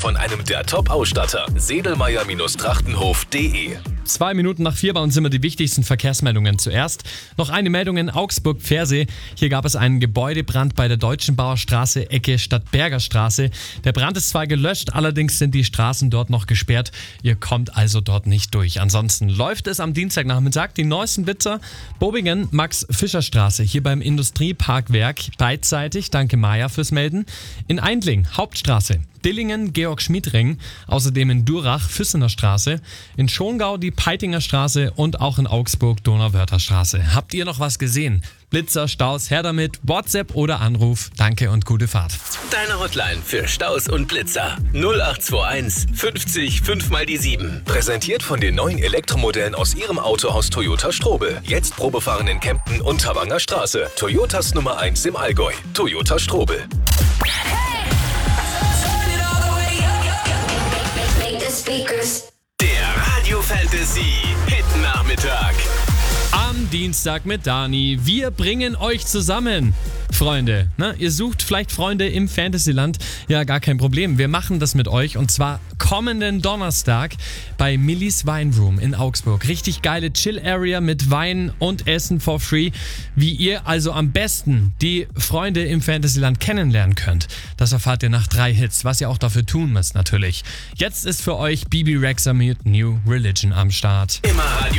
von einem der Top-Ausstatter. Sedlmeier-Trachtenhof.de. 2 Minuten nach 4 bei uns immer die wichtigsten Verkehrsmeldungen zuerst. Noch eine Meldung in Augsburg-Pfersee. Hier gab es einen Gebäudebrand bei der Deutschen Bauer Straße, Ecke Stadtberger Straße. Der Brand ist zwar gelöscht, allerdings sind die Straßen dort noch gesperrt. Ihr kommt also dort nicht durch. Ansonsten läuft es am Dienstagnachmittag die neuesten Blitzer. Bobingen, Max-Fischer-Straße, hier beim Industrieparkwerk. Beidseitig, danke Maja fürs Melden. In Eindling, Hauptstraße. Dillingen, Georg-Schmied-Ring, außerdem in Durach, Füssener Straße, in Schongau die Peitinger Straße und auch in Augsburg Donauwörther Straße. Habt ihr noch was gesehen? Blitzer, Staus, her damit, WhatsApp oder Anruf. Danke und gute Fahrt. Deine Hotline für Staus und Blitzer 0821 50 5 mal die 7. Präsentiert von den neuen Elektromodellen aus ihrem Autohaus Toyota Strobel. Jetzt Probefahren in Kempten und Tawanger Straße. Toyotas Nummer 1 im Allgäu. Toyota Strobel. Der Radio Fantasy Hit Nachmittag. Am Dienstag mit Dani. Wir bringen euch zusammen. Freunde, ihr sucht vielleicht Freunde im Fantasyland. Ja, gar kein Problem. Wir machen das mit euch und zwar kommenden Donnerstag bei Millys Weinroom in Augsburg. Richtig geile Chill-Area mit Wein und Essen for free. Wie ihr also am besten die Freunde im Fantasyland kennenlernen könnt, das erfahrt ihr nach 3 Hits, was ihr auch dafür tun müsst natürlich. Jetzt ist für euch Bibi Rexha mit New Religion am Start. Immer Radio